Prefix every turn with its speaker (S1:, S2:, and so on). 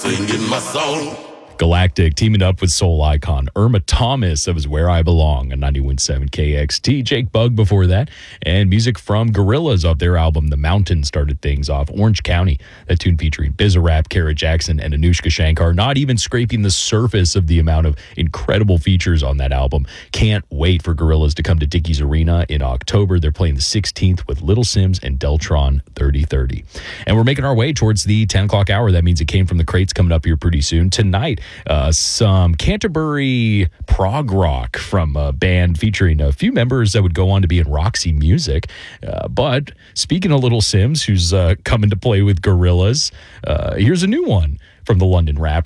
S1: singing my song.
S2: Galactic teaming up with soul icon Irma Thomas. That was Where I Belong on 91.7 KXT. Jake Bugg before that. And music from Gorillaz off their album The Mountain started things off. Orange County, that tune featuring Bizarrap, Kara Jackson, and Anushka Shankar. Not even scraping the surface of the amount of incredible features on that album. Can't wait for Gorillaz to come to Dickies Arena in October. They're playing the 16th with Little Sims and Deltron 3030. And we're making our way towards the 10 o'clock hour. That means it came from the crates coming up here pretty soon. Tonight, some Canterbury prog rock from a band featuring a few members that would go on to be in Roxy Music. But speaking of Little Sims, who's coming to play with Gorillaz, here's a new one from the London rapper.